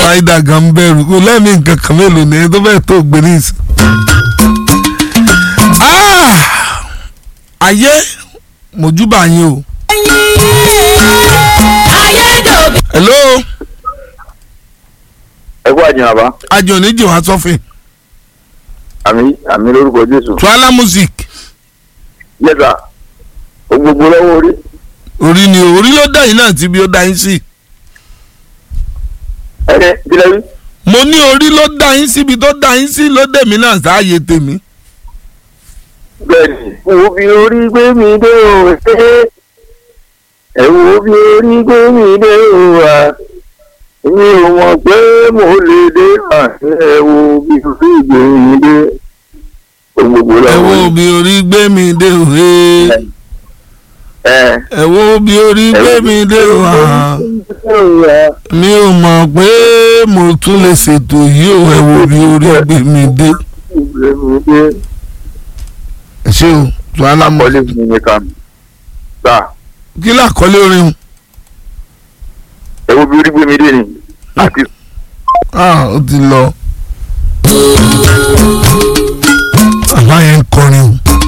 Saida gan bẹ̀rù kò lẹ́mìí nǹkan kan mélòó ni tó fẹ́ tó gbé ní ìsìn. ayé mojúbà yín o. hello. ẹ kú àjìn àbá. àjò oníjì wá sọ́fìn. àmì lórúkọ Jésù. Twala music. yẹ́sà gbogbo lọ́wọ́ orí. orí ni orí ló dá yín náà tí bí ó dá yín sí. kílẹ̀ rí. mo ní orí ló dá yín síbi tó dá yín sí ló dé mi náà sáàyè tèmi. bẹ́ẹ̀ni wo bí orí gbé mi dé o ẹ wo bí orí gbé mi dé o wa mi ò mọ̀ pé mo lè dé ẹ wo bí orí gbé mi dé. ẹ wo bí orí gbé mi dé o ẹ wo bí orí gbé mi dé o mi ò mọ̀ pé mo tún lè ṣètò yìí o ẹ wo bí orí gbé mi dé. ẹ ṣé o Twala mọ́lẹ́ mi nìkan gbà. kí lákọlé orin o. ẹ wo bí orí gbé mi dé ni àti. ó ti lọ. àbá yẹn